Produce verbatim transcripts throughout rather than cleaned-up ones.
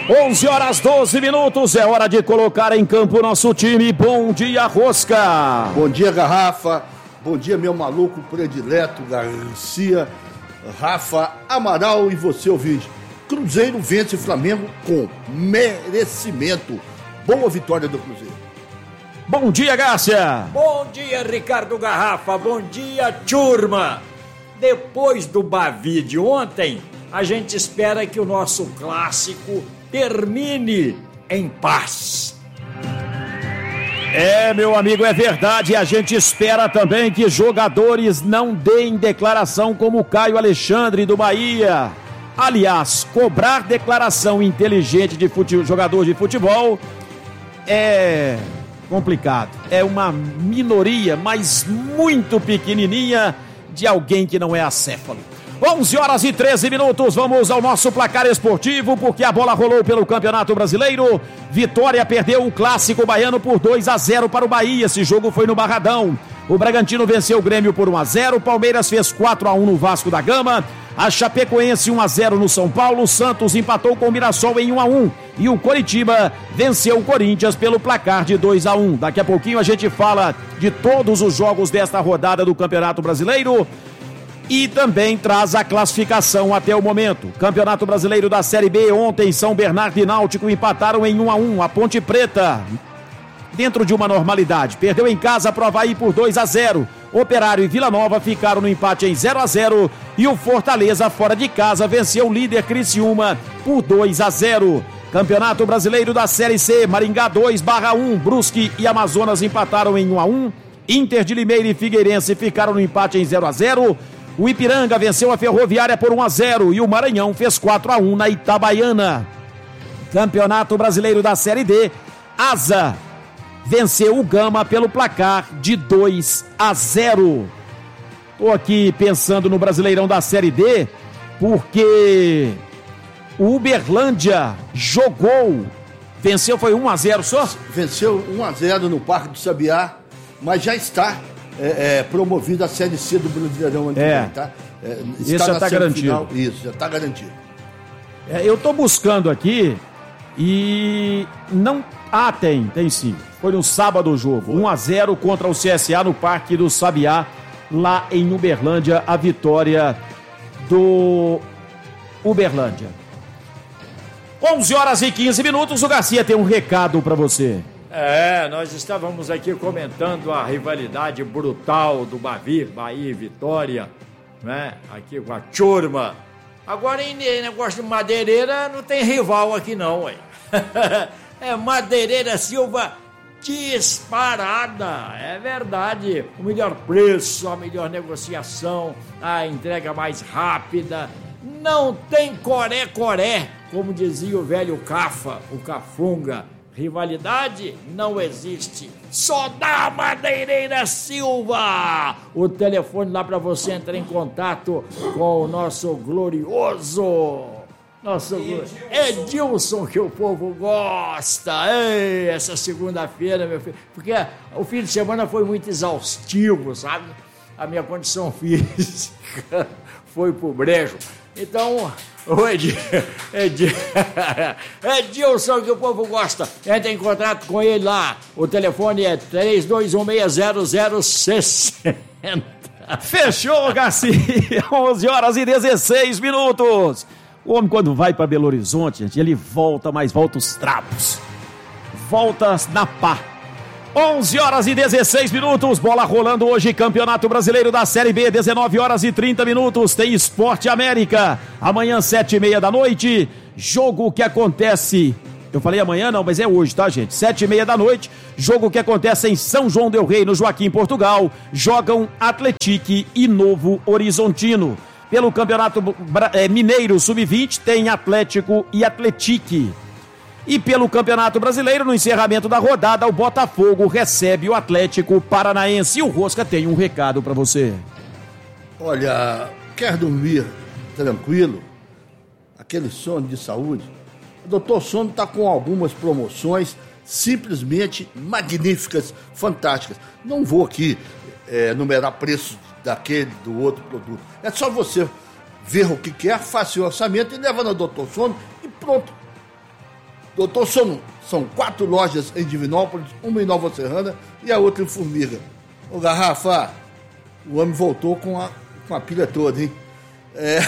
onze horas doze minutos, é hora de colocar em campo o nosso time. Bom dia, Rosca. Bom dia, Garrafa. Bom dia, meu maluco predileto, Garcia, Rafa, Amaral e você, ouvinte. Cruzeiro vence Flamengo com merecimento. Boa vitória do Cruzeiro. Bom dia, Garcia. Bom dia, Ricardo Garrafa. Bom dia, turma. Depois do Bavi de ontem, a gente espera que o nosso clássico termine em paz. É, meu amigo, é verdade. A gente espera também que jogadores não deem declaração como o Caio Alexandre do Bahia. Aliás, cobrar declaração inteligente de fute... jogador de futebol é complicado. É uma minoria, mas muito pequenininha, de alguém que não é acéfalo. onze horas e treze minutos, vamos ao nosso placar esportivo, porque a bola rolou pelo Campeonato Brasileiro. Vitória perdeu o clássico baiano por dois a zero para o Bahia. Esse jogo foi no Barradão. O Bragantino venceu o Grêmio por um a zero, o Palmeiras fez quatro a um no Vasco da Gama, a Chapecoense um a zero no São Paulo, o Santos empatou com o Mirassol em um a um e o Coritiba venceu o Corinthians pelo placar de dois a um. Daqui a pouquinho a gente fala de todos os jogos desta rodada do Campeonato Brasileiro e também traz a classificação até o momento. Campeonato Brasileiro da Série B, ontem São Bernardo e Náutico empataram em um a um. A Ponte Preta, dentro de uma normalidade, perdeu em casa para o Avaí por dois a zero. Operário e Vila Nova ficaram no empate em zero a zero e o Fortaleza, fora de casa, venceu o líder Criciúma por dois a zero. Campeonato Brasileiro da Série C, Maringá dois a um, Brusque e Amazonas empataram em um a um. Inter de Limeira e Figueirense ficaram no empate em zero a zero. O Ipiranga venceu a Ferroviária por um a zero e o Maranhão fez quatro a um na Itabaiana. Campeonato Brasileiro da Série D, Asa venceu o Gama pelo placar de dois a zero. Tô aqui pensando no Brasileirão da Série D, porque o Uberlândia jogou, venceu, foi um a zero só? Venceu um a zero no Parque do Sabiá, mas já está é, é, promovido a Série C do Brasileirão ano que é. vem, tá? É, Isso já está garantido. Isso, já está garantido. É, eu tô buscando aqui e não... Ah, tem, tem sim. Foi no sábado o jogo, um a zero contra o C S A no Parque do Sabiá, lá em Uberlândia, a vitória do Uberlândia. onze horas e quinze minutos, o Garcia tem um recado para você. É, nós estávamos aqui comentando a rivalidade brutal do Bavi, Bahia e Vitória, né? Aqui com a turma. Agora em negócio de madeireira não tem rival aqui não, ué. É Madeireira Silva disparada, é verdade. O melhor preço, a melhor negociação, a entrega mais rápida. Não tem coré-coré, como dizia o velho Cafa, o Cafunga. Rivalidade não existe, só dá Madeireira Silva. O telefone lá para você entrar em contato com o nosso glorioso, nosso Edilson. Edilson, que o povo gosta. Ei, essa segunda-feira, meu filho, porque o fim de semana foi muito exaustivo, sabe? A minha condição física foi pro brejo. Então, o Ed, Ed, Edilson, que o povo gosta, entra em contato com ele lá. O telefone é três dois um seis zero zero seis zero. Fechou, Garcia. onze horas e dezesseis minutos. O homem, quando vai para Belo Horizonte, gente, ele volta, mas volta os trapos. Volta na pá. onze horas e dezesseis minutos, bola rolando hoje, Campeonato Brasileiro da Série B, dezenove horas e trinta minutos, tem Esporte América, amanhã sete e meia da noite, jogo que acontece, eu falei amanhã não, mas é hoje, tá, gente? Sete e meia da noite, jogo que acontece em São João del Rei, no Joaquim, Portugal, jogam Atlético e Novo Horizontino. Pelo Campeonato Mineiro sub vinte, tem Atlético e Atlético. E pelo Campeonato Brasileiro, no encerramento da rodada, o Botafogo recebe o Atlético Paranaense. E o Rosca tem um recado para você. Olha, quer dormir tranquilo? Aquele sono de saúde? O doutor Sono está com algumas promoções simplesmente magníficas, fantásticas. Não vou aqui é, numerar preços daquele, do outro produto. É só você ver o que quer, faça o orçamento e leva no doutor Sono e pronto. Doutor Sono, são quatro lojas em Divinópolis, uma em Nova Serrana e a outra em Formiga. Ô, Garrafa, o homem voltou com a, com a pilha toda, hein? É...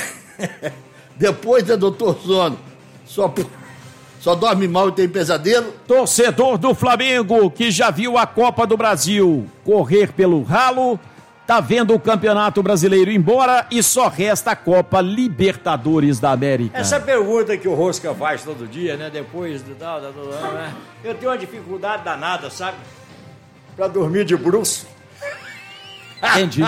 Depois da Doutor Sono, só, só dorme mal e tem pesadelo? Torcedor do Flamengo, que já viu a Copa do Brasil correr pelo ralo, tá vendo o Campeonato Brasileiro embora e só resta a Copa Libertadores da América. Essa pergunta que o Rosca faz todo dia, né? Depois do... do, do, do né? Eu tenho uma dificuldade danada, sabe? Pra dormir de bruço. Entendi.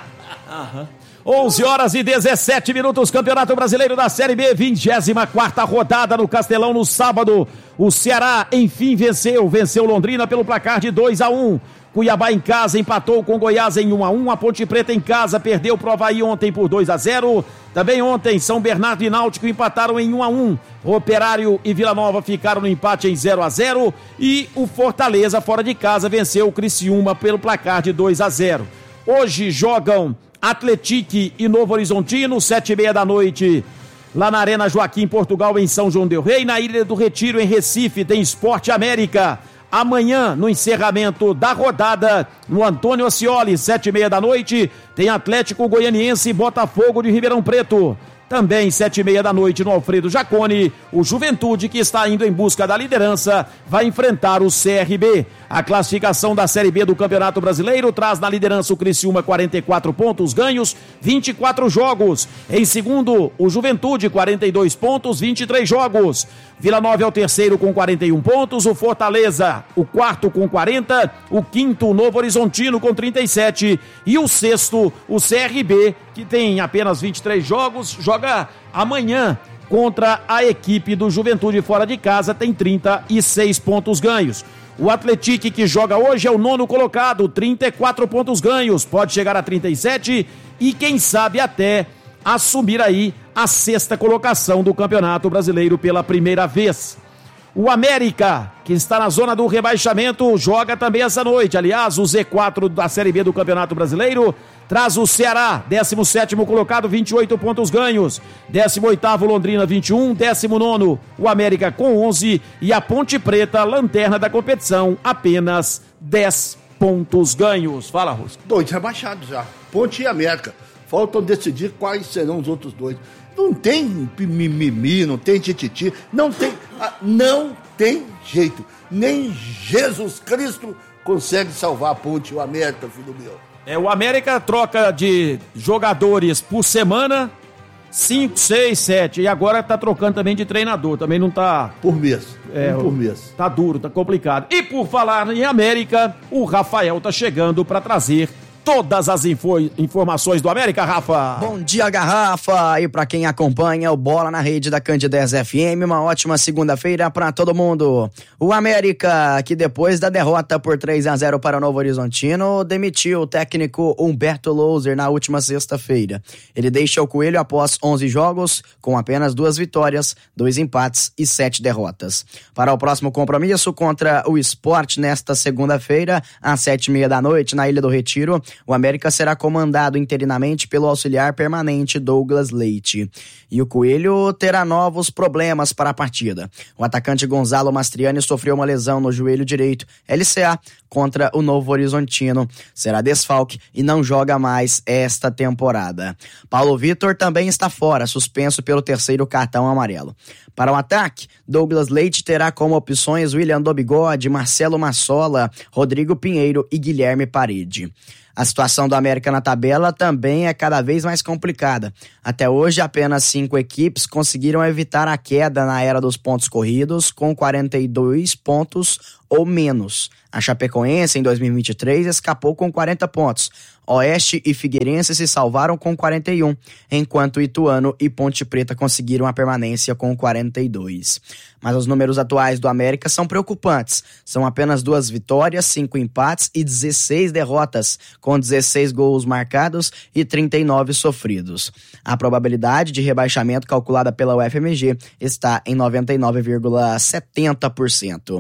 Aham. onze horas e dezessete minutos, Campeonato Brasileiro da Série B, vigésima quarta rodada no Castelão no sábado. O Ceará, enfim, venceu, venceu Londrina pelo placar de dois a um. Cuiabá em casa empatou com Goiás em um a um. A Ponte Preta em casa perdeu pro Avaí ontem por dois a zero. Também ontem, São Bernardo e Náutico empataram em um a um. Operário e Vila Nova ficaram no empate em zero a zero. E o Fortaleza, fora de casa, venceu o Criciúma pelo placar de dois a zero. Hoje jogam Atlético e Novo Horizontino, sete e meia da noite, lá na Arena Joaquim Portugal, em São João del Rei. Na Ilha do Retiro, em Recife, tem Sport América. Amanhã, no encerramento da rodada, no Antônio Ascioli, sete e meia da noite, tem Atlético Goianiense e Botafogo de Ribeirão Preto. Também, sete e meia da noite, no Alfredo Jaconi, o Juventude, que está indo em busca da liderança, vai enfrentar o C R B. A classificação da Série B do Campeonato Brasileiro traz na liderança o Criciúma, quarenta e quatro pontos ganhos, vinte e quatro jogos. Em segundo, o Juventude, quarenta e dois pontos, vinte e três jogos. Vila Nova é o terceiro com quarenta e um pontos, o Fortaleza, o quarto com quarenta, o quinto, o Novo Horizontino com trinta e sete e o sexto, o C R B, que tem apenas vinte e três jogos, joga amanhã contra a equipe do Juventude fora de casa, tem trinta e seis pontos ganhos. O Atlético, que joga hoje, é o nono colocado, trinta e quatro pontos ganhos, pode chegar a trinta e sete e quem sabe até assumir aí a sexta colocação do Campeonato Brasileiro pela primeira vez. O América, que está na zona do rebaixamento, joga também essa noite. Aliás, o Z quatro da Série B do Campeonato Brasileiro traz o Ceará, décimo sétimo colocado, vinte e oito pontos ganhos. décimo oitavo Londrina, vinte e um. décimo nono o América com onze. E a Ponte Preta, lanterna da competição, apenas dez pontos ganhos. Fala, Rosco. Dois rebaixados já. Ponte e América. Faltam decidir quais serão os outros dois. Não tem mimimi, não tem tititi, não tem, não tem jeito. Nem Jesus Cristo consegue salvar a Ponte e o América, filho meu. É, o América troca de jogadores por semana, cinco, seis, sete, e agora tá trocando também de treinador, também não tá... Por mês, é, um por mês. Tá duro, tá complicado. E por falar em América, o Rafael tá chegando para trazer todas as info- informações do América, Rafa. Bom dia, Garrafa, e para quem acompanha o Bola na Rede da Candidez F M, uma ótima segunda-feira para todo mundo. O América, que depois da derrota por três a zero para o Novo Horizontino, demitiu o técnico Humberto Louser na última sexta-feira. Ele deixa o Coelho após onze jogos, com apenas duas vitórias, dois empates e sete derrotas. Para o próximo compromisso contra o Sport nesta segunda-feira, às sete e meia da noite, na Ilha do Retiro, o América será comandado interinamente pelo auxiliar permanente Douglas Leite. E o Coelho terá novos problemas para a partida. O atacante Gonzalo Mastriani sofreu uma lesão no joelho direito, L C A, contra o Novo Horizontino. Será desfalque e não joga mais esta temporada. Paulo Vitor também está fora, suspenso pelo terceiro cartão amarelo. Para o ataque, Douglas Leite terá como opções William Dobigode, Marcelo Massola, Rodrigo Pinheiro e Guilherme Parede. A situação do América na tabela também é cada vez mais complicada. Até hoje, apenas cinco equipes conseguiram evitar a queda na era dos pontos corridos, com quarenta e dois pontos ou menos. A Chapecoense, em dois mil e vinte e três, escapou com quarenta pontos. Oeste e Figueirense se salvaram com quarenta e um, enquanto Ituano e Ponte Preta conseguiram a permanência com quarenta e dois. Mas os números atuais do América são preocupantes. São apenas duas vitórias, cinco empates e dezesseis derrotas, com dezesseis gols marcados e trinta e nove sofridos. A probabilidade de rebaixamento calculada pela U F M G está em noventa e nove vírgula setenta por cento.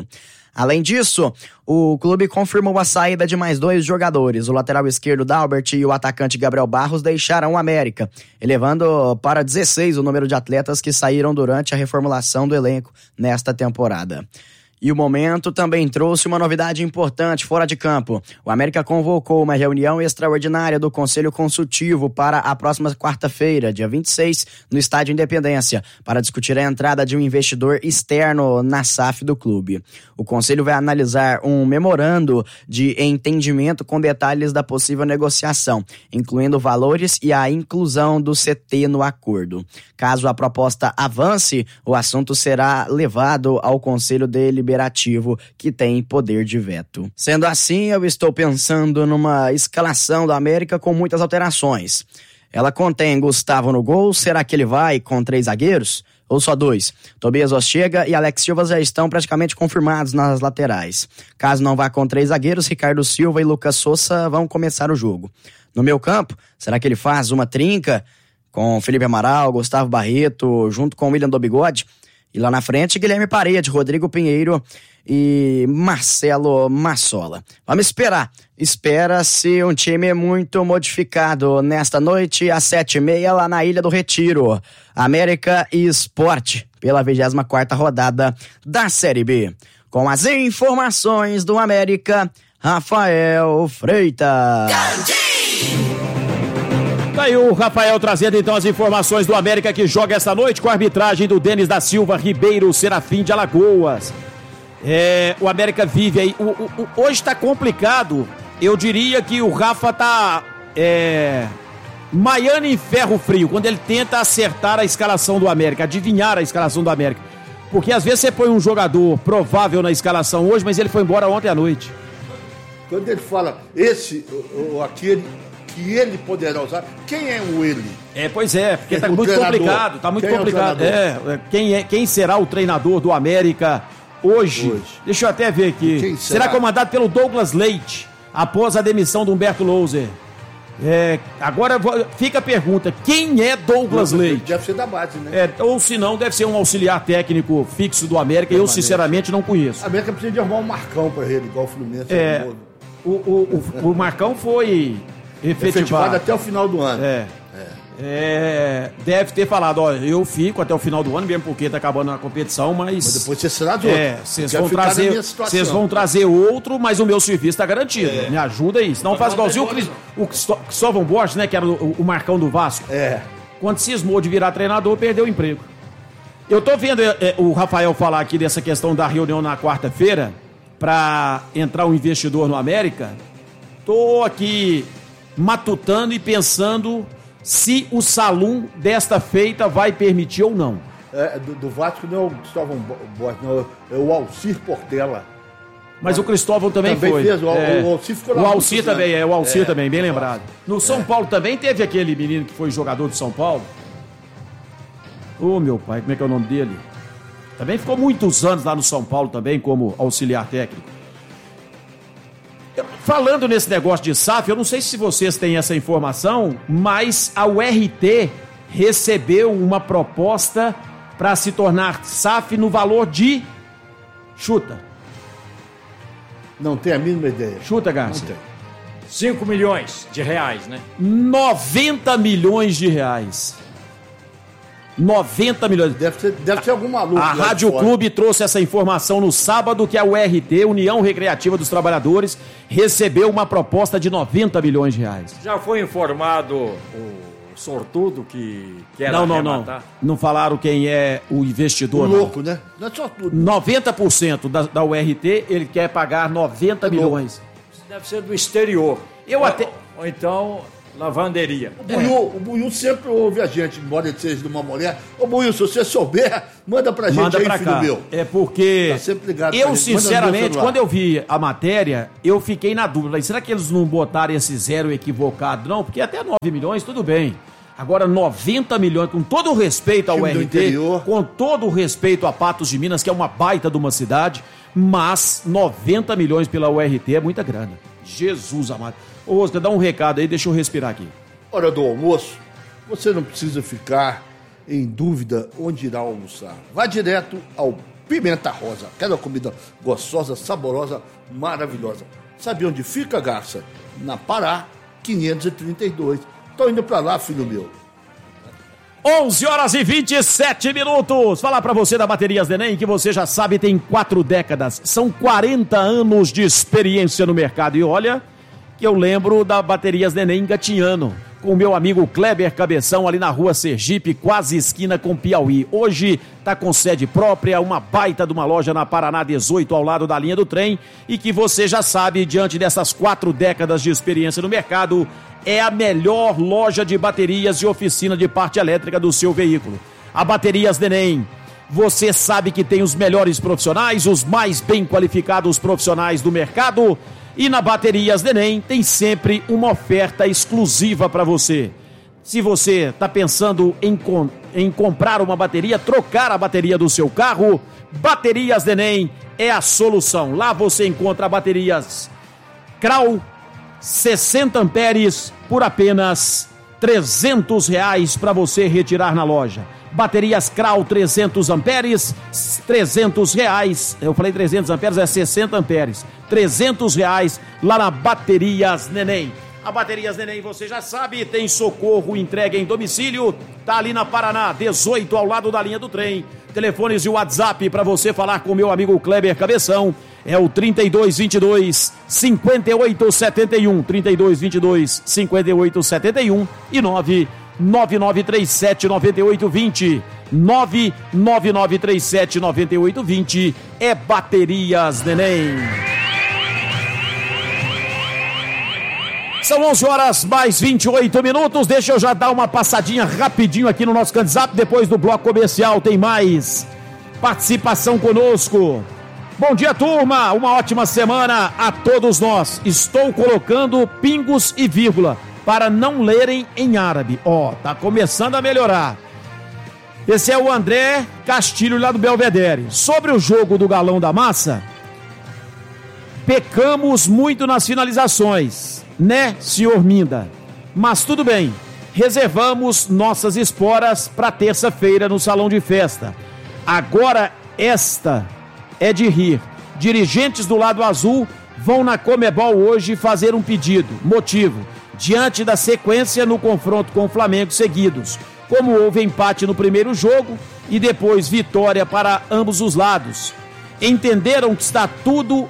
Além disso, o clube confirmou a saída de mais dois jogadores. O lateral esquerdo Dalbert e o atacante Gabriel Barros deixaram o América, elevando para dezesseis o número de atletas que saíram durante a reformulação do elenco nesta temporada. E o momento também trouxe uma novidade importante fora de campo. O América convocou uma reunião extraordinária do Conselho Consultivo para a próxima quarta-feira, dia vinte e seis, no Estádio Independência, para discutir a entrada de um investidor externo na S A F do clube. O Conselho vai analisar um memorando de entendimento com detalhes da possível negociação, incluindo valores e a inclusão do C T no acordo. Caso a proposta avance, o assunto será levado ao Conselho Deliberativo, que tem poder de veto. Sendo assim, eu estou pensando numa escalação do América com muitas alterações. Ela contém Gustavo no gol, será que ele vai com três zagueiros? Ou só dois? Tobias Ostega e Alex Silva já estão praticamente confirmados nas laterais. Caso não vá com três zagueiros, Ricardo Silva e Lucas Souza vão começar o jogo. No meio campo, será que ele faz uma trinca com Felipe Amaral, Gustavo Barreto, junto com William do Bigode? E lá na frente, Guilherme Parede, Rodrigo Pinheiro e Marcelo Massola. Vamos esperar. Espera-se um time muito modificado nesta noite, às sete e meia, lá na Ilha do Retiro. América e Sport, pela vigésima quarta rodada da Série B. Com as informações do América, Rafael Freitas. Tá aí o Rafael trazendo então as informações do América, que joga esta noite com a arbitragem do Denis da Silva Ribeiro Serafim de Alagoas. É, o América vive aí. O, o, o, hoje tá complicado. Eu diria que o Rafa tá é, maiando em ferro frio quando ele tenta acertar a escalação do América, adivinhar a escalação do América. Porque às vezes você põe um jogador provável na escalação hoje, mas ele foi embora ontem à noite. Quando ele fala esse ou aquele que ele poderá usar, quem é o ele? É, pois é, porque Quem tá é o muito treinador? complicado, tá muito Quem é o complicado. treinador? É, quem, é, quem será o treinador do América hoje? Hoje. Deixa eu até ver aqui. Quem será? será? comandado pelo Douglas Leite, após a demissão do Humberto Louser. É, agora vou- fica a pergunta, quem é Douglas Leite? Deve ser da base, né? É, ou se não, deve ser um auxiliar técnico fixo do América, eu Permanente. sinceramente não conheço. A América precisa de arrumar um Marcão pra ele, igual o Fluminense. É, arrumou. o, o, o, o Marcão foi Efetivado efetivado. até o final do ano. É. É, deve ter falado, ó, eu fico até o final do ano, mesmo porque tá acabando a competição, mas... Mas depois você será de outro. É, vocês Quero vão ficar na trazer, minha situação. vocês vão trazer outro, mas o meu serviço tá garantido. É. Me ajuda aí. Senão faz igualzinho o, Cris- o Crisó- Cristóvão Borges, né, que era o, o Marcão do Vasco. É. Quando cismou de virar treinador, perdeu o emprego. Eu tô vendo é, é, o Rafael falar aqui dessa questão da reunião na quarta-feira para entrar um investidor no América. Tô aqui matutando e pensando se o salão desta feita vai permitir ou não. É, do, do Vasco não é o Cristóvão Borges, não, é o Alcir Portela. Mas o Cristóvão também, Também foi. fez, o- É. o Alcir ficou lá O muitos Alcir também, anos. é, o Alcir É, também, bem o lembrado. No São Paulo também teve aquele menino que foi jogador de São Paulo. Ô, meu pai, como é que é o nome dele? Também ficou muitos anos lá no São Paulo também como auxiliar técnico. Eu- Falando nesse negócio de S A F, eu não sei se vocês têm essa informação, mas a U R T recebeu uma proposta para se tornar S A F no valor de... Chuta, Não tem a mínima ideia. chuta, Não Garcia. tem. cinco milhões de reais, né? noventa milhões de reais. noventa milhões. Deve ser, deve ser algum maluco. A lá de Rádio fora. Clube trouxe essa informação no sábado que a U R T, União Recreativa dos Trabalhadores, recebeu uma proposta de noventa milhões de reais. Já foi informado o sortudo que quer Não, não, não. arrematar? Não falaram quem é o O investidor, não. louco, né? Não é só tudo. noventa por cento da, da U R T, ele quer pagar noventa É milhões. Isso deve ser do exterior. Eu ou, até- Ou então, lavanderia. O Buiu, o Buiu sempre ouve a gente, embora ele seja de uma mulher. Ô Buiu, se você souber, manda pra gente Manda aí, pra filho cá. meu. É porque Tá sempre ligado pra eu, gente. Manda no meu sinceramente, celular. quando eu vi a matéria, eu fiquei na dúvida. Falei, será que eles não botaram esse zero equivocado, não? Porque até nove milhões, tudo bem. Agora, noventa milhões, com todo o respeito ao Time do U R T, interior. com todo o respeito a Patos de Minas, que é uma baita de uma cidade, mas noventa milhões pela U R T é muita grana. Jesus amado. Ô, Oscar, dá um recado aí, deixa eu respirar aqui. Hora do almoço, você não precisa ficar em dúvida onde irá almoçar. Vá direto ao pimenta rosa, aquela comida gostosa, saborosa, maravilhosa. Sabe onde fica, Garça? Na Pará, quinhentos e trinta e dois. Tô indo pra lá, filho meu. onze horas e vinte e sete minutos. Falar pra você da Baterias Neném, que você já sabe tem quatro décadas. São quarenta anos de experiência no mercado. E olha que eu lembro da Baterias Neném engatinhando com o meu amigo Kleber Cabeção, ali na rua Sergipe, quase esquina com Piauí. Hoje tá com sede própria, uma baita de uma loja na Paraná dezoito, ao lado da linha do trem, e que você já sabe, diante dessas quatro décadas de experiência no mercado, é a melhor loja de baterias e oficina de parte elétrica do seu veículo. A Baterias Neném, você sabe que tem os melhores profissionais, os mais bem qualificados profissionais do mercado. E na Baterias Neném tem sempre uma oferta exclusiva para você. Se você está pensando em, com, em comprar uma bateria, trocar a bateria do seu carro, Baterias Neném é a solução. Lá você encontra baterias Krau sessenta amperes por apenas trezentos reais para você retirar na loja. Baterias Krau trezentos amperes, trezentos reais. Eu falei trezentos amperes, é sessenta amperes. trezentos reais lá na Baterias Neném. A Baterias Neném, você já sabe, tem socorro, entrega em domicílio. Tá ali na Paraná, dezoito, ao lado da linha do trem. Telefones e WhatsApp para você falar com o meu amigo Kleber Cabeção. É o trinta e dois, vinte e dois, cinquenta e oito, setenta e um. trinta e dois, vinte e dois, cinquenta e oito, setenta e um e nove nove nove três sete nove oito dois zero. nove nove nove três sete nove oito dois zero é Baterias Neném. São onze horas mais vinte e oito minutos. Deixa eu já dar uma passadinha rapidinho aqui no nosso WhatsApp. Depois do bloco comercial tem mais participação conosco. Bom dia, turma. Uma ótima semana a todos nós. Estou colocando pingos e vírgula para não lerem em árabe. Ó, oh, tá começando a melhorar. Esse é o André Castilho lá do Belvedere. Sobre o jogo do Galão da Massa, pecamos muito nas finalizações, né, senhor Minda? Mas tudo bem, reservamos nossas esporas para terça-feira no salão de festa. Agora esta é de rir. Dirigentes do lado azul vão na Comebol hoje fazer um pedido. Motivo: diante da sequência no confronto com o Flamengo seguidos. Como houve empate no primeiro jogo e depois vitória para ambos os lados, entenderam que está tudo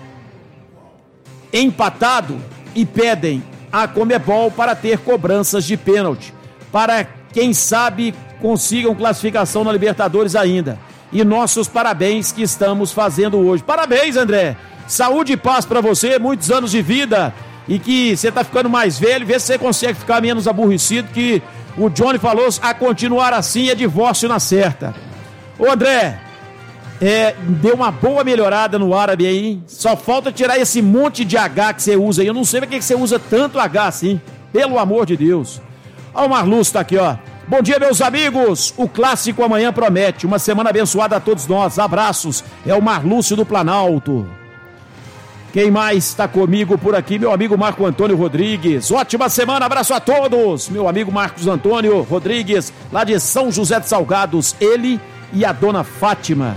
empatado e pedem a Comebol para ter cobranças de pênalti, para quem sabe consigam classificação na Libertadores ainda. E nossos parabéns que estamos fazendo hoje. Parabéns, André. Saúde e paz para você, muitos anos de vida, e que você tá ficando mais velho, vê se você consegue ficar menos aborrecido, que o Johnny falou, a continuar assim é divórcio na certa. Ô André, é, deu uma boa melhorada no árabe aí, só falta tirar esse monte de H que você usa aí. Eu não sei pra que você usa tanto H assim, pelo amor de Deus. Ó, o Marlúcio tá aqui, ó. Bom dia, meus amigos, o clássico amanhã promete, uma semana abençoada a todos nós, abraços. É o Marlúcio do Planalto. Quem mais está comigo por aqui? Meu amigo Marco Antônio Rodrigues. Ótima semana, abraço a todos. Meu amigo Marcos Antônio Rodrigues, lá de São José de Salgados, ele e a dona Fátima.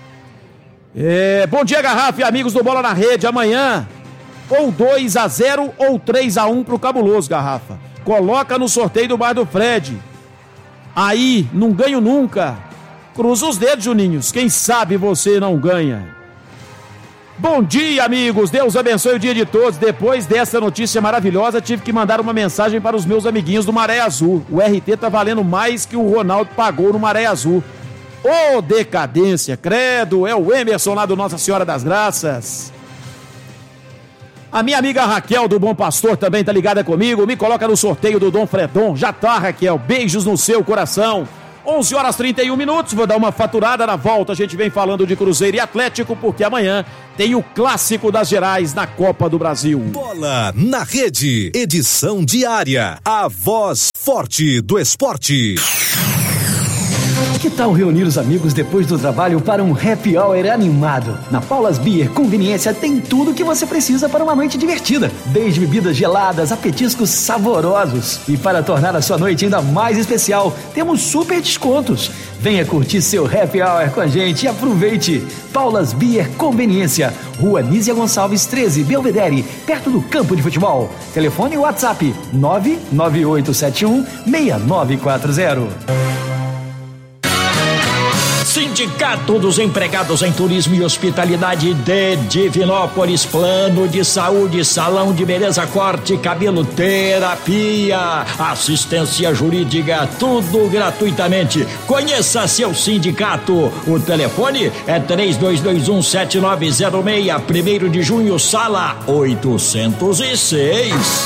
É, bom dia, Garrafa e amigos do Bola na Rede. Amanhã, ou dois a zero ou três a um pro Cabuloso, Garrafa. Coloca no sorteio do Bar do Fred. Aí, não ganho nunca. Cruza os dedos, Juninhos. Quem sabe você não ganha. Bom dia, amigos, Deus abençoe o dia de todos. Depois dessa notícia maravilhosa, tive que mandar uma mensagem para os meus amiguinhos do Maré Azul. O R T tá valendo mais que o Ronaldo pagou no Maré Azul. Ô, oh, decadência, credo, é o Emerson lá do Nossa Senhora das Graças. A minha amiga Raquel do Bom Pastor também tá ligada comigo, me coloca no sorteio do Dom Fredon. Já tá, Raquel, beijos no seu coração. onze horas e trinta e um minutos, vou dar uma faturada na volta. A gente vem falando de Cruzeiro e Atlético, porque amanhã tem o Clássico das Gerais na Copa do Brasil. Bola na Rede, edição diária, a voz forte do esporte. Que tal reunir os amigos depois do trabalho para um happy hour animado? Na Paulas Beer Conveniência tem tudo o que você precisa para uma noite divertida, desde bebidas geladas a petiscos saborosos. E para tornar a sua noite ainda mais especial, temos super descontos. Venha curtir seu happy hour com a gente e aproveite. Paulas Beer Conveniência, Rua Nízia Gonçalves treze, Belvedere, perto do campo de futebol. Telefone e WhatsApp nove nove oito sete um seis nove quatro zero. Sindicato dos Empregados em Turismo e Hospitalidade de Divinópolis, plano de saúde, salão de beleza, corte, cabelo, terapia, assistência jurídica, tudo gratuitamente. Conheça seu sindicato. O telefone é três dois dois um sete nove zero seis, primeiro de junho, sala oitocentos e seis.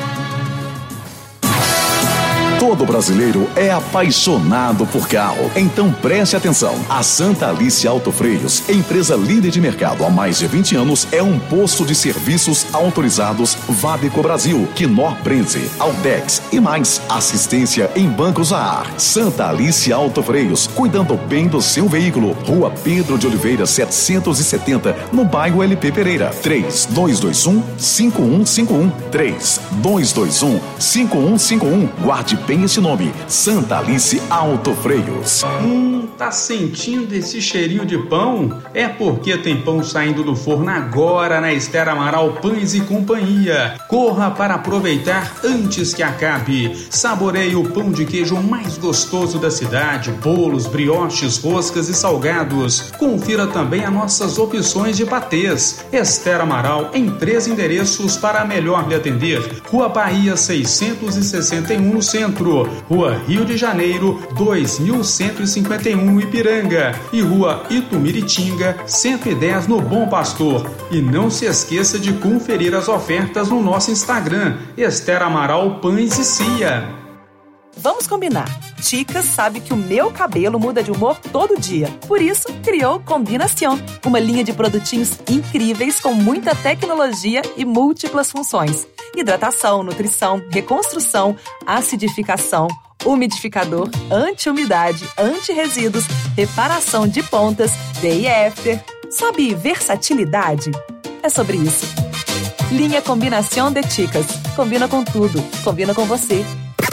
Todo brasileiro é apaixonado por carro. Então preste atenção. A Santa Alice Autofreios, empresa líder de mercado há mais de vinte anos, é um posto de serviços autorizados Vadeco Brasil, Knorr Bremse, Altex e mais. Assistência em bancos a ar. Santa Alice Autofreios, cuidando bem do seu veículo. Rua Pedro de Oliveira setecentos e setenta, no bairro L P Pereira. três dois dois um cinco um cinco um. três dois dois um cinco um cinco um. Guarde bem esse nome, Santa Alice Autofreios. Hum, tá sentindo esse cheirinho de pão? É porque tem pão saindo do forno agora na Esther Amaral Pães e Companhia. Corra para aproveitar antes que acabe. Saboreie o pão de queijo mais gostoso da cidade, bolos, brioches, roscas e salgados. Confira também as nossas opções de patês. Esther Amaral em três endereços para melhor lhe atender. Rua Bahia seiscentos e sessenta e um no centro. Rua Rio de Janeiro, dois mil cento e cinquenta e um, Ipiranga, e Rua Itumiritinga, cento e dez, no Bom Pastor. E não se esqueça de conferir as ofertas no nosso Instagram, Esther Amaral Pães e Cia. Vamos combinar. Ticas sabe que o meu cabelo muda de humor todo dia. Por isso, criou Combinação, uma linha de produtinhos incríveis com muita tecnologia e múltiplas funções. Hidratação, nutrição, reconstrução, acidificação, umidificador, anti-umidade, anti-resíduos, reparação de pontas, day after. Sabe versatilidade? É sobre isso. Linha Combinação de Ticas. Combina com tudo. Combina com você.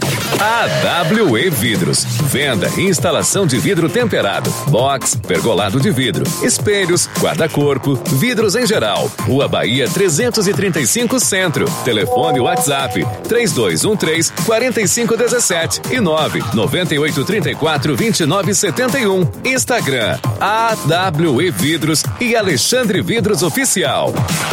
A W E Vidros. Venda e instalação de vidro temperado, box, pergolado de vidro, espelhos, guarda-corpo, vidros em geral. Rua Bahia trezentos e trinta e cinco Centro. Telefone WhatsApp três dois um três, quatro cinco um sete e nove nove oito três quatro, dois nove sete um. Instagram A W E Vidros e Alexandre Vidros Oficial.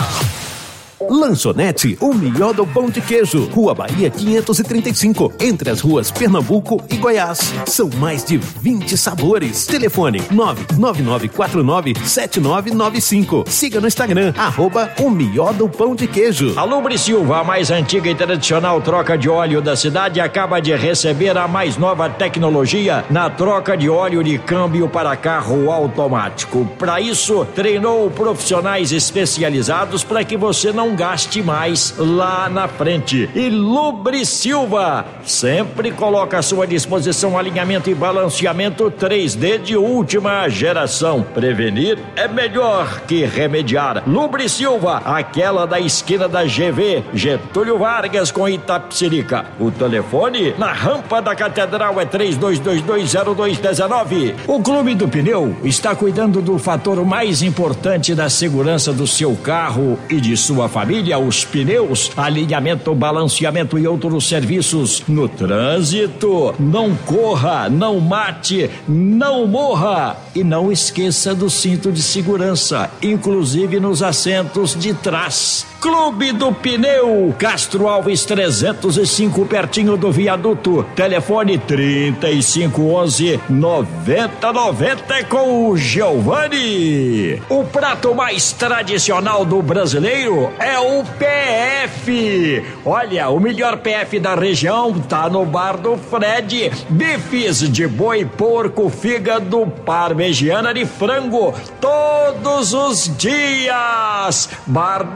Lanchonete, o melhor do pão de queijo. Rua Bahia quinhentos e trinta e cinco, entre as ruas Pernambuco e Goiás. São mais de vinte sabores. Telefone nove nove nove quatro nove sete nove nove cinco. Siga no Instagram, arroba o melhor do pão de queijo. A Lubrisilva, a mais antiga e tradicional troca de óleo da cidade, acaba de receber a mais nova tecnologia na troca de óleo de câmbio para carro automático. Para isso, treinou profissionais especializados para que você não gaste mais lá na frente. E Lubrisilva sempre coloca à sua disposição alinhamento e balanceamento três D de última geração. Prevenir é melhor que remediar. Lubrisilva, aquela da esquina da G V, Getúlio Vargas com Itapecerica. O telefone na rampa da Catedral é três dois dois dois zero dois um nove. O Clube do Pneu está cuidando do fator mais importante da segurança do seu carro e de sua família, os pneus, alinhamento, balanceamento e outros serviços no trânsito. Não corra, não mate, não morra e não esqueça do cinto de segurança, inclusive nos assentos de trás. Clube do Pneu, Castro Alves trezentos e cinco, pertinho do viaduto. Telefone trinta e cinco onze, noventa noventa com o Giovanni. O prato mais tradicional do brasileiro é o P F. Olha, o melhor P F da região tá no Bar do Fred. Bifes de boi, porco, fígado, parmegiana de frango todos os dias. Bar do Fred,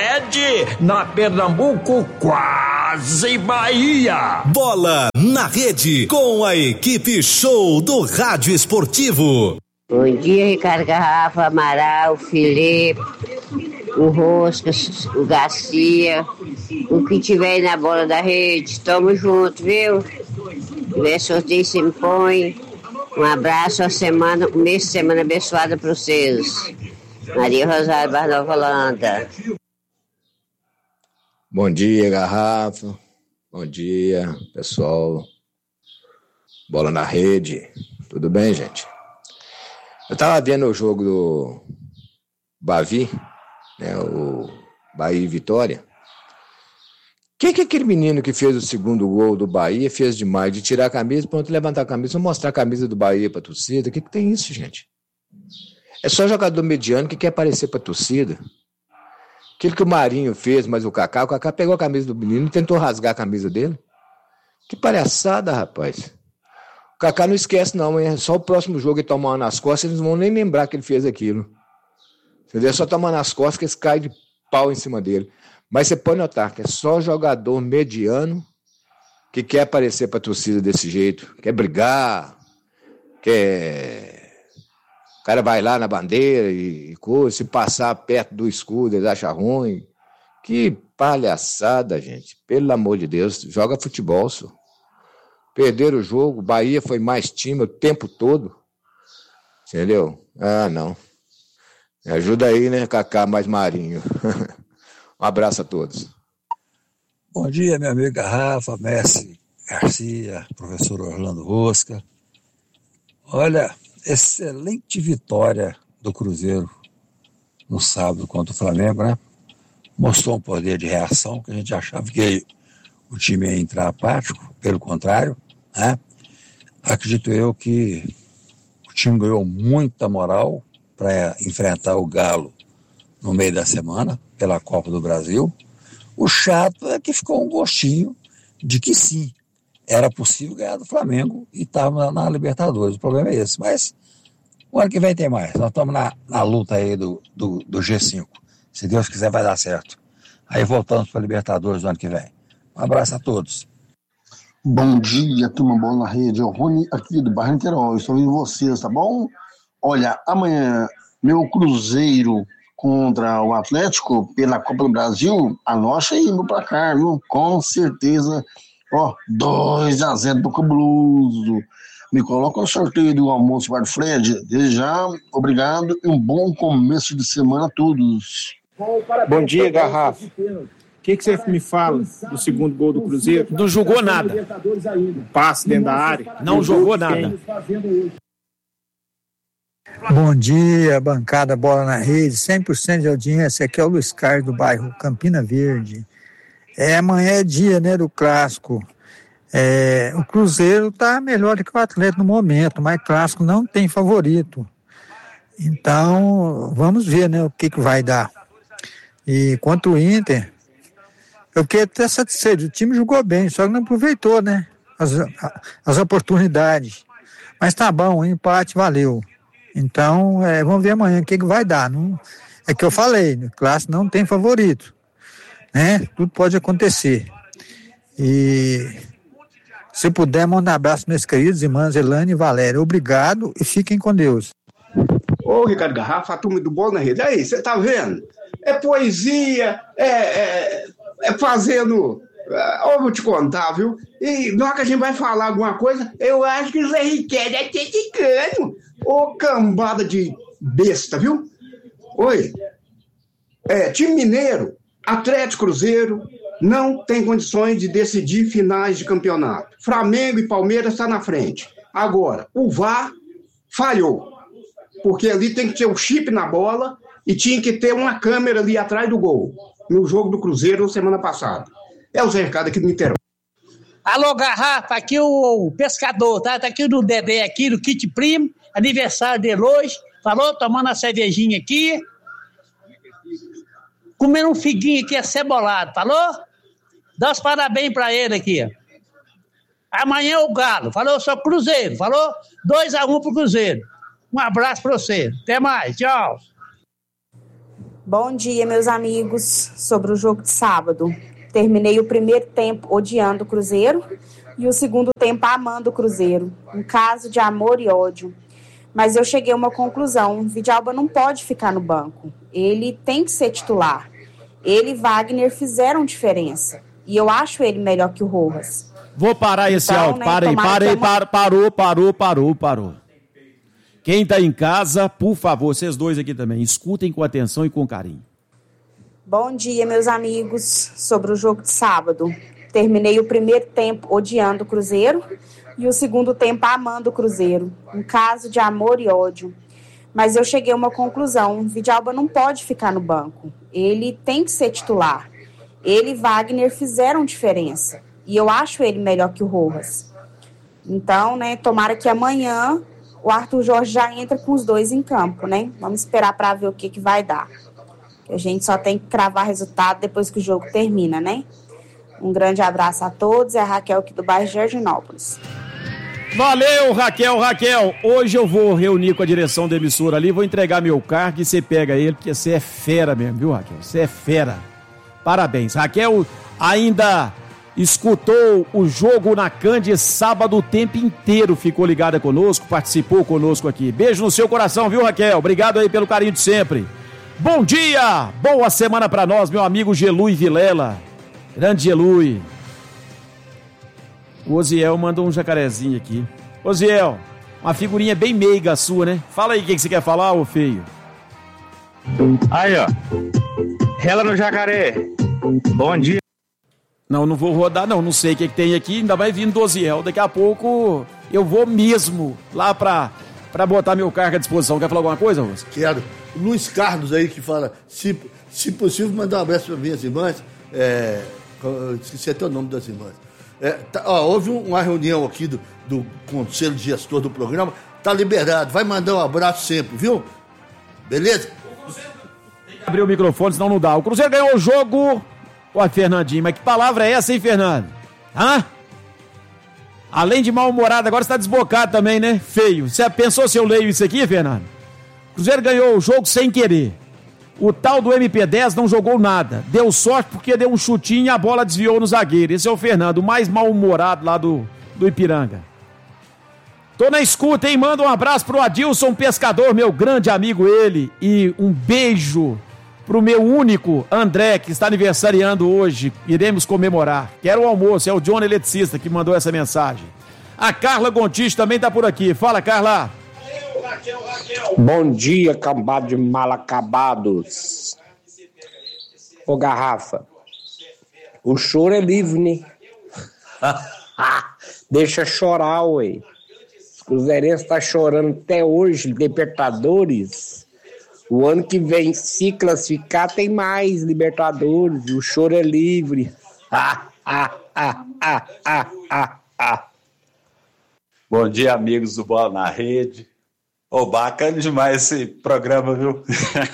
Fred, na Pernambuco, quase Bahia. Bola na Rede, com a equipe show do Rádio Esportivo. Bom dia, Ricardo Garrafa, Amaral, Felipe, o Rosca, o Garcia, o que tiver aí na Bola da Rede, tamo junto, viu? Se tiver sorteio, se impõe. Um abraço, a semana, um mês de semana abençoada para vocês. Maria Rosário, Barra Nova Holanda. Bom dia, Garrafa. Bom dia, pessoal. Bola na Rede. Tudo bem, gente? Eu tava vendo o jogo do Bavi, né, o Bahia e Vitória. O que que aquele menino que fez o segundo gol do Bahia fez demais? De tirar a camisa, pronto, levantar a camisa, mostrar a camisa do Bahia pra torcida? O que que tem isso, gente? É só jogador mediano que quer aparecer pra torcida. Aquilo que o Marinho fez, mas o Kaká, o Kaká pegou a camisa do menino e tentou rasgar a camisa dele. Que palhaçada, rapaz. O Kaká não esquece não, é só o próximo jogo ele tomar nas costas, eles não vão nem lembrar que ele fez aquilo. Entendeu? É só tomar nas costas que eles caem de pau em cima dele. Mas você pode notar que é só jogador mediano que quer aparecer pra torcida desse jeito, quer brigar, quer... O cara vai lá na bandeira e, e coisa, se passar perto do escudo, eles acham ruim. Que palhaçada, gente. Pelo amor de Deus, joga futebol, só. Perderam o jogo, Bahia foi mais time o tempo todo. Entendeu? Ah, não. Me ajuda aí, né, Kaká mais Marinho. Um abraço a todos. Bom dia, meu amigo Garrafa, Messi Garcia, professor Orlando Rosca. Olha, excelente vitória do Cruzeiro no sábado contra o Flamengo, né? Mostrou um poder de reação que a gente achava que o time ia entrar apático, pelo contrário, né? Acredito eu que o time ganhou muita moral para enfrentar o Galo no meio da semana, pela Copa do Brasil. O chato é que ficou um gostinho de que sim, era possível ganhar do Flamengo e estava na, na Libertadores. O problema é esse. Mas o ano que vem tem mais. Nós estamos na, na luta aí do, do, do G cinco. Se Deus quiser, vai dar certo. Aí voltamos para a Libertadores no ano que vem. Um abraço a todos. Bom dia, turma Bola na Rede. É o Rony aqui do bairro Niterói. Estou ouvindo vocês, tá bom? Olha, amanhã, meu Cruzeiro contra o Atlético pela Copa do Brasil, anocha aí no placar, viu? Com certeza, ó, dois a zero do Cabuloso. Me coloca no sorteio do almoço para o Fred. Desde já, obrigado e um bom começo de semana a todos. Bom dia, Garrafa. O que, que você me fala do segundo gol do Cruzeiro? Não jogou nada. Passe dentro da área. Não jogou nada. Bom dia, bancada Bola na Rede, cem por cento de audiência. Aqui é o Luiz Carlos do bairro Campina Verde. É, amanhã é dia, né, do clássico. É, o Cruzeiro tá melhor do que o Atlético no momento, mas clássico não tem favorito. Então, vamos ver, né, o que que vai dar. E quanto o Inter, eu fiquei até satisfeito. O time jogou bem, só que não aproveitou, né, as, as oportunidades. Mas tá bom, o empate valeu. Então, é, vamos ver amanhã o que, que vai dar. Não, é que eu falei, no clássico não tem favorito, né? Tudo pode acontecer. E se puder, manda um abraço meus queridos irmãos Elane e Valéria. Obrigado e fiquem com Deus. Ô, Ricardo Garrafa, a turma do Bola na Rede. Aí, você tá vendo? É poesia, é, é, é fazendo... Ó, vou te contar, viu? E na hora que a gente vai falar alguma coisa, eu acho que o Zé Riquelme é atleticano. Ô, cambada de besta, viu? Oi. É, time mineiro, Atlético Cruzeiro, não tem condições de decidir finais de campeonato. Flamengo e Palmeiras estão tá na frente. Agora, o V A R falhou. Porque ali tem que ter um chip na bola e tinha que ter uma câmera ali atrás do gol. No jogo do Cruzeiro, semana passada. É o Zé Ricardo aqui do Niterói. Alô, Garrafa, aqui o, o pescador, tá? Tá aqui do Dedé, aqui do Kit Primo, aniversário dele hoje. Falou, tomando a cervejinha aqui. Comendo um figuinho aqui acebolado, falou? Dá os parabéns pra ele aqui. Amanhã o Galo, falou, sou Cruzeiro, falou? dois a um pro Cruzeiro. Um abraço pra você. Até mais, tchau. Bom dia, meus amigos. Sobre o jogo de sábado. Terminei o primeiro tempo odiando o Cruzeiro e o segundo tempo amando o Cruzeiro. Um caso de amor e ódio. Mas eu cheguei a uma conclusão. Vidalba não pode ficar no banco. Ele tem que ser titular. Ele e Wagner fizeram diferença. E eu acho ele melhor que o Rojas. Vou parar esse Então, áudio. né, Parei, tomara parei, que uma- par- parou, parou, parou, parou. Quem tá em casa, por favor, vocês dois aqui também, escutem com atenção e com carinho. Bom dia, meus amigos. Sobre o jogo de sábado. Terminei o primeiro tempo odiando o Cruzeiro e o segundo tempo amando o Cruzeiro. Um caso de amor e ódio. Mas eu cheguei a uma conclusão. Vidalba não pode ficar no banco. Ele tem que ser titular. Ele e Wagner fizeram diferença. E eu acho ele melhor que o Rojas. Então, né, tomara que amanhã o Arthur Jorge já entre com os dois em campo, né? Vamos esperar para ver o que, que vai dar. A gente só tem que cravar resultado depois que o jogo termina, né? Um grande abraço a todos. É a Raquel aqui do bairro Jardinópolis. Valeu, Raquel, Raquel. Hoje eu vou reunir com a direção da emissora ali, vou entregar meu cargo e você pega ele, porque você é fera mesmo, viu, Raquel? Você é fera. Parabéns. Raquel ainda escutou o jogo na Cândia sábado o tempo inteiro, ficou ligada conosco, participou conosco aqui. Beijo no seu coração, viu, Raquel? Obrigado aí pelo carinho de sempre. Bom dia, boa semana pra nós, meu amigo Gelui Vilela. Grande Gelui. O Oziel mandou um jacarezinho aqui. Oziel, uma figurinha bem meiga sua, né? Fala aí o que, que você quer falar, ô feio. Aí, ó. Rela no jacaré. Bom dia. Não, não vou rodar, não. Não sei o que, que tem aqui. Ainda vai vindo do Oziel. Daqui a pouco eu vou mesmo lá pra, pra botar meu cargo à disposição. Quer falar alguma coisa, Rosa? Quero. Luiz Carlos aí que fala, se, se possível, mandar um abraço para minhas irmãs. É, eu esqueci até o nome das irmãs. É, tá, ó, houve uma reunião aqui do, do Conselho de Gestor do programa. Tá liberado. Vai mandar um abraço sempre, viu? Beleza? Abrir o microfone, senão não dá. O Cruzeiro ganhou o jogo. Ó, Fernandinho, mas que palavra é essa, hein, Fernando? Hã? Além de mal-humorado, agora você tá desbocado também, né? Feio. Você pensou se eu leio isso aqui, Fernando? O Cruzeiro ganhou o jogo sem querer. O tal do M P dez não jogou nada. Deu sorte porque deu um chutinho e a bola desviou no zagueiro. Esse é o Fernando, o mais mal-humorado lá do, do Ipiranga. Tô na escuta, hein? Manda um abraço pro Adilson Pescador, meu grande amigo ele. E um beijo pro meu único André, que está aniversariando hoje. Iremos comemorar. Quero o almoço, é o John Eletricista que mandou essa mensagem. A Carla Gontijo também tá por aqui. Fala, Carla. Bom dia, cambado de mal acabados. Ô, Garrafa, o choro é livre, né? Deixa chorar, ué. Os cruzeirenses tá chorando até hoje, Libertadores. O ano que vem, se classificar, tem mais Libertadores. O choro é livre. Ah, ah, ah, ah, ah, ah, ah. Bom dia, amigos do Bola na Rede. Ô, oh, bacana demais esse programa, viu?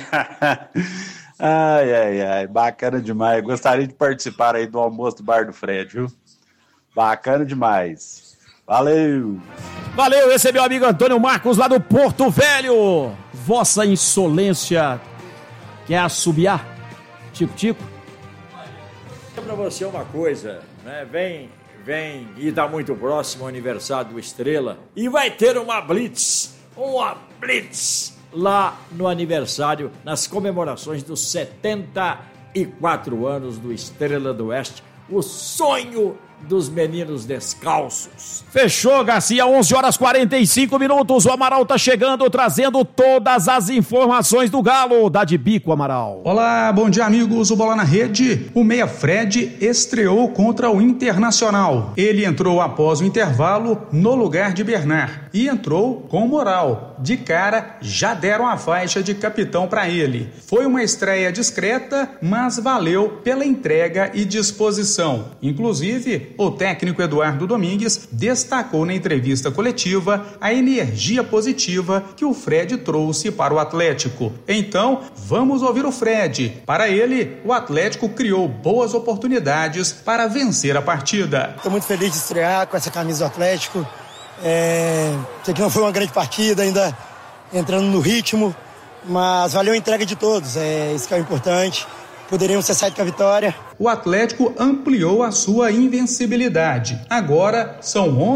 Ai, ai, ai, bacana demais. Gostaria de participar aí do almoço do Bar do Fred, viu? Bacana demais. Valeu! Valeu, esse é meu amigo Antônio Marcos lá do Porto Velho. Vossa Insolência quer assobiar? Tico, Tico? Vou pra você uma coisa, né? Vem, vem e tá muito próximo ao aniversário do Estrela e vai ter uma blitz, uma blitz lá no aniversário, nas comemorações dos setenta e quatro anos do Estrela do Oeste, o sonho dos meninos descalços. Fechou, Garcia, onze horas e quarenta e cinco minutos, o Amaral tá chegando, trazendo todas as informações do Galo. Dá de bico, Amaral. Olá, bom dia, amigos, o Bola na Rede. O meia Fred estreou contra o Internacional. Ele entrou após o intervalo no lugar de Bernard e entrou com moral. De cara, já deram a faixa de capitão para ele. Foi uma estreia discreta, mas valeu pela entrega e disposição. Inclusive, o técnico Eduardo Domingues destacou na entrevista coletiva a energia positiva que o Fred trouxe para o Atlético. Então, vamos ouvir o Fred. Para ele, o Atlético criou boas oportunidades para vencer a partida. Estou muito feliz de estrear com essa camisa do Atlético. É... Sei que não foi uma grande partida, ainda entrando no ritmo, mas valeu a entrega de todos, é isso que é o importante. Poderíamos ter saído com a vitória. O Atlético ampliou a sua invencibilidade. Agora são onze